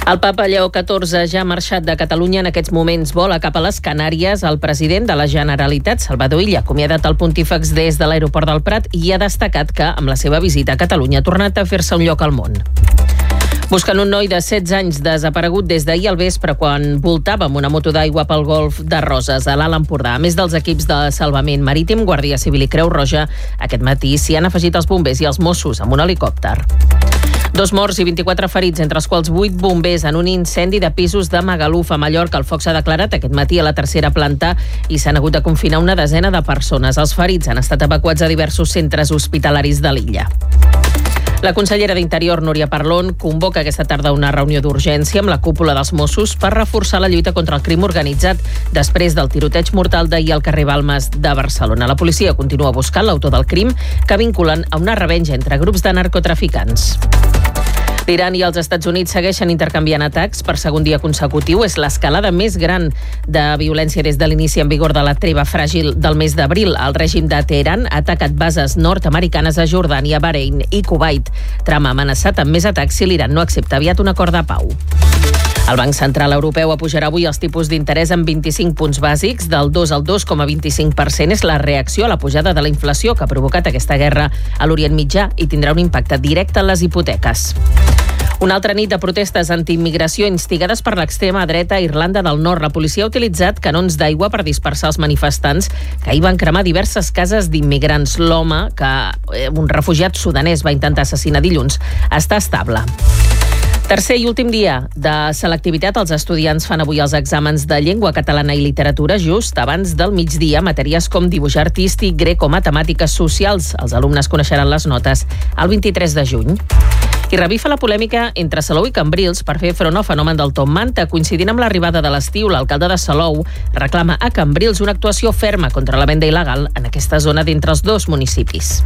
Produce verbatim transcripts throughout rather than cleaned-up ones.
El papa Lleó catorze ja ha marxat de Catalunya. En aquests moments vola cap a les Canàries. El president de la Generalitat, Salvador Illa, ha acomiadat el pontífex des de l'aeroport del Prat i ha destacat que, amb la seva visita a Catalunya, ha tornat a fer-se un lloc al món. Busquen un noi de setze anys desaparegut des d'ahir al vespre quan voltava amb una moto d'aigua pel golf de Roses, a l'Alt Empordà. A més dels equips de salvament marítim, Guàrdia Civil i Creu Roja, aquest matí s'hi han afegit els bombers i els Mossos amb un helicòpter. Dos morts i vint-i-quatre ferits, entre els quals vuit bombers en un incendi de pisos de Magaluf, a Mallorca. El foc s'ha declarat aquest matí a la tercera planta i s'han hagut de confinar una desena de persones. Els ferits han estat evacuats a diversos centres hospitalaris de l'illa. La consellera d'Interior, Núria Parlon, convoca aquesta tarda una reunió d'urgència amb la cúpula dels Mossos per reforçar la lluita contra el crim organitzat després del tiroteig mortal d'ahir al carrer Balmes de Barcelona. La policia continua buscant l'autor del crim, que vinculen a una revenja entre grups de narcotraficants. L'Iran i els Estats Units segueixen intercanviant atacs per segon dia consecutiu. És l'escalada més gran de violència des de l'inici en vigor de la treva fràgil del mes d'abril. El règim de Teheran ha atacat bases nord-americanes a Jordània, Bahrein i Kuwait. Trump ha amenaçat amb més atacs si l'Iran no accepta aviat un acord de pau. El Banc Central Europeu apujarà avui els tipus d'interès en vint-i-cinc punts bàsics, del dos al dos coma vint-i-cinc per cent. És la reacció a la pujada de la inflació que ha provocat aquesta guerra a l'Orient Mitjà i tindrà un impacte directe en les hipoteques. Una altra nit de protestes antiimmigració instigades per l'extrema dreta a Irlanda del Nord. La policia ha utilitzat canons d'aigua per dispersar els manifestants que ahir van cremar diverses cases d'immigrants. L'home, que un refugiat sudanès va intentar assassinar dilluns, està estable. Tercer i últim dia de selectivitat. Els estudiants fan avui els exàmens de llengua catalana i literatura just abans del migdia. Matèries com dibuix artístic, grec o matemàtiques socials. Els alumnes coneixeran les notes el vint-i-tres de juny. I revifa la polèmica entre Salou i Cambrils per fer front al fenomen del Top Manta. Coincidint amb l'arribada de l'estiu, l'alcalde de Salou reclama a Cambrils una actuació ferma contra la venda il·legal en aquesta zona d'entre els dos municipis.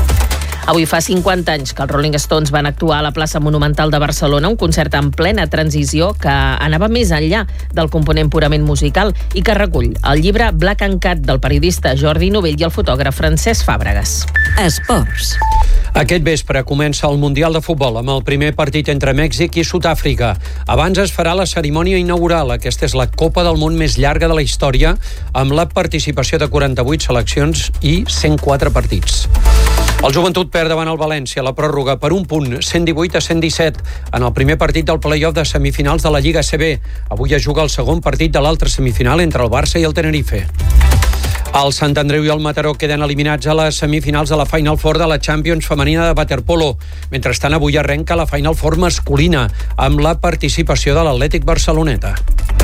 Avui fa cinquanta anys que els Rolling Stones van actuar a la plaça Monumental de Barcelona, un concert en plena transició que anava més enllà del component purament musical i que recull el llibre Black and Cat del periodista Jordi Novell i el fotògraf Francesc Fàbregas. Esports. Aquest vespre comença el Mundial de Futbol amb el primer partit entre Mèxic i Sud-àfrica. Abans es farà la cerimònia inaugural. Aquesta és la Copa del Món més llarga de la història, amb la participació de quaranta-vuit seleccions i cent quatre partits. El Joventut perd davant el València a la pròrroga per un punt, cent divuit a cent disset, en el primer partit del play-off de semifinals de la Lliga A C B. Avui es juga el segon partit de l'altra semifinal entre el Barça i el Tenerife. El Sant Andreu i el Mataró queden eliminats a les semifinals de la Final Four de la Champions femenina de waterpolo. Mentrestant, avui arrenca la Final Four masculina, amb la participació de l'Atlètic Barceloneta.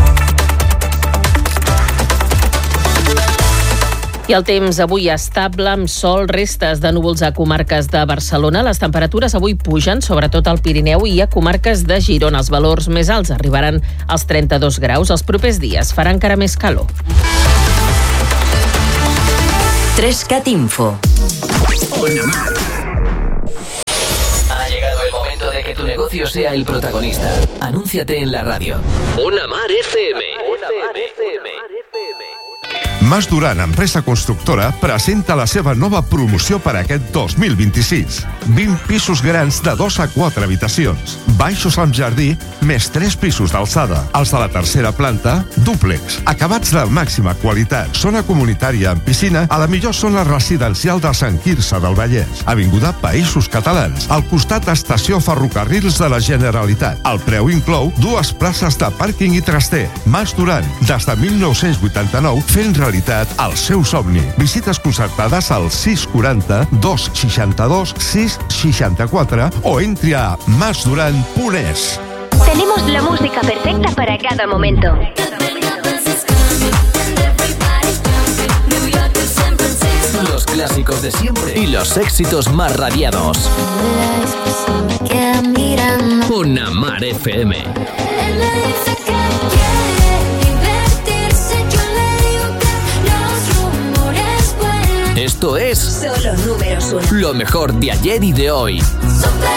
I el temps avui estable, amb sol, restes de núvols a comarques de Barcelona. Les temperatures avui pugen, sobretot al Pirineu i a comarques de Girona. Els valors més alts arribaran als trenta-dos graus. Els propers dies farà encara més calor. tres cat Info. Ha llegado el momento de que tu negocio sea el protagonista. Anúnciate en la radio. Una Mar F M. Una Mar F M. Mas Duran, empresa constructora, presenta la seva nova promoció per aquest dos mil vint-i-sis. vint pisos grans de dos a quatre habitacions, baixos amb jardí, més tres pisos d'alçada. Els de la tercera planta, dúplex, acabats de màxima qualitat, zona comunitària amb piscina, a la millor zona residencial de Sant Quirze del Vallès, avinguda Països Catalans, al costat estació Ferrocarrils de la Generalitat. El preu inclou dues places de pàrquing i traster. Mas Duran, des de mil nou-cents vuitanta-nou, fent realitat el seu somni. Visites concertades al sis quaranta, dos seixanta-dos, sis seixanta-quatre o entri a mas duran punt es. Tenemos la música perfecta para cada momento. Los clásicos de siempre y los éxitos más radiados. Una Mar F M. Esto es Solo números uno. Lo mejor de ayer y de hoy.